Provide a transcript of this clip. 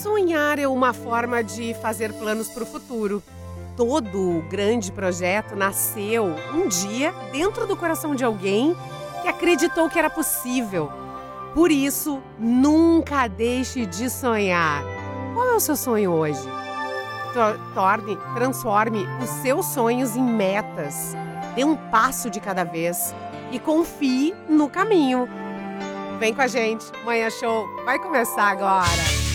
Sonhar é uma forma de fazer planos para o futuro. Todo grande projeto nasceu um dia dentro do coração de alguém que acreditou que era possível. Por isso, nunca deixe de sonhar. Qual é o seu sonho hoje? Transforme os seus sonhos em metas. Dê um passo de cada vez e confie no caminho. Vem com a gente, Manhã Show vai começar agora.